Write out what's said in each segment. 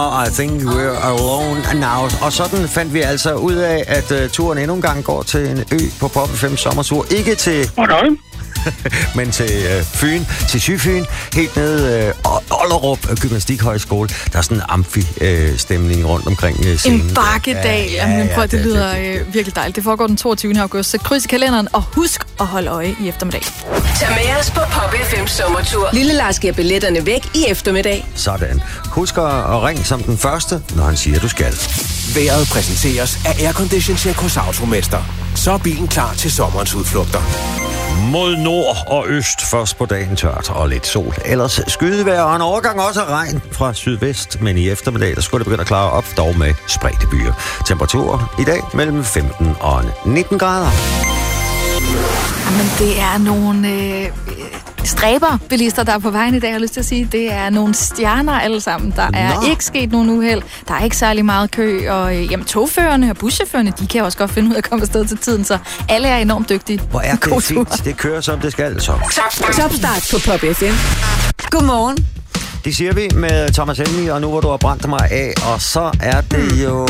I think we're alone now. Og sådan fandt vi altså ud af, at turen endnu en gang går til en ø på Pop FM sommertur. Ikke til... men til Fyn, til Sydfyn, helt nede Ollerup Gymnastikhøjskole. Der er sådan en amfi-stemning rundt omkring scenen. En bakkedal. Jamen, prøv, det lyder virkelig dejligt. Det foregår den 22. august. Sæt kryds i kalenderen, og husk at holde øje i eftermiddag. Tag med os på Pop FM sommertur. Lille Lars giver billetterne væk i eftermiddag. Sådan. Husk at ringe som den første, når han siger, du skal. Vejret præsenteres af Aircondition Check hos Automester. Så er bilen klar til sommerens udflugter. Mod nord og øst først på dagen tørt og lidt sol. Ellers skydevejr og en overgang også af regn fra sydvest. Men i eftermiddag, der skulle det begynde at klare op, dog med spredte byer. Temperaturer i dag mellem 15 og 19 grader. Jamen, det er nogle stræberbilister, der er på vejen i dag, jeg har lyst til at sige. Det er nogle stjerner alle sammen. Der er ikke sket nogen uheld. Der er ikke særlig meget kø. Og togførerne og buschaufførerne, de kan også godt finde ud af at komme afsted til tiden, så alle er enormt dygtige. Hvor er det fint. Det kører som det skal, så. Topstart på Pop FM. Godmorgen. Det siger vi med Thomas Helmi, og nu hvor du har brændt mig af, og så er det jo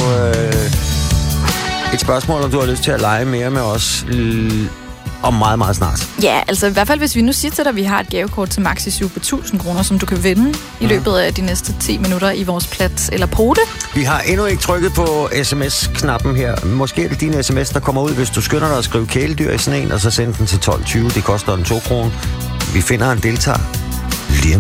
et spørgsmål, om du har lyst til at lege mere med os om meget, meget snart. Ja, altså i hvert fald, hvis vi nu siger til dig, at vi har et gavekort til Maxi 7 på 1000 kroner, som du kan vinde i løbet af de næste 10 minutter i vores plat eller pote. Vi har endnu ikke trykket på sms-knappen her. Måske er det din sms, der kommer ud, hvis du skynder dig at skrive kæledyr i sådan en, og så sende den til 12.20. Det koster en 2 kroner. Vi finder en deltager.